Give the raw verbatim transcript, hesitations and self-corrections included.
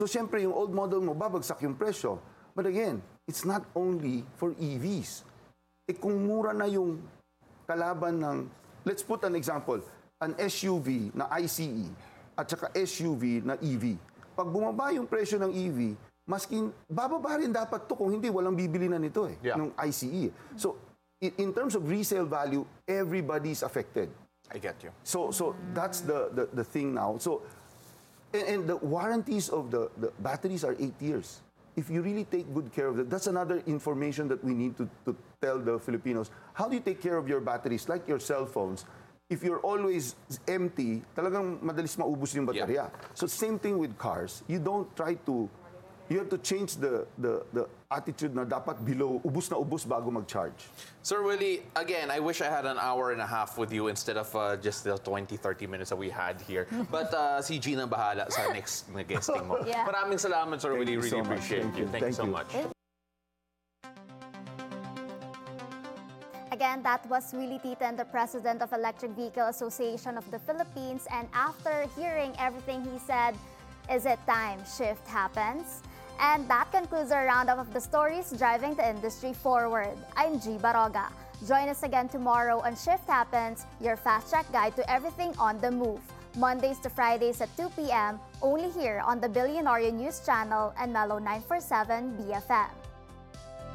So, siyempre, yung old model mo, babagsak yung presyo. But again, it's not only for E Vs. Eh, kung mura na yung kalaban ng, let's put an example, an S U V na I C E at saka S U V na E V. Pag bumaba yung presyo ng E V, maskin, bababa rin dapat to kung hindi, walang bibili na nito eh, Yeah. ng I C E. So, in, in terms of resale value, everybody's affected. I get you. So, so that's the, the, the thing now. So, and, and the warranties of the, the batteries are eight years. If you really take good care of it, that's another information that we need to, to tell the Filipinos. How do you take care of your batteries? Like your cell phones. If you're always empty, talagang madalis maubos yung baterya. So same thing with cars. You don't try to, you have to change the, the, the attitude na dapat below, ubus na ubus bago mag-charge. Sir Willie, again, I wish I had an hour and a half with you instead of uh, just the twenty, thirty minutes that we had here. But uh, si Gina bahala sa next na guesting mo. Yeah. Maraming salamat, Sir Thank Willie. you Really so much. appreciate Thank you. you. Thank, you Thank so you. much. Again, that was Willie Titan, the president of Electric Vehicle Association of the Philippines. And after hearing everything he said, is it time shift happens? And that concludes our roundup of the stories driving the industry forward. I'm G. Baroga. Join us again tomorrow on Shift Happens, your fast-track guide to everything on the move. Mondays to Fridays at two p m, only here on the Billionaire News Channel and Mellow nine forty-seven B F M.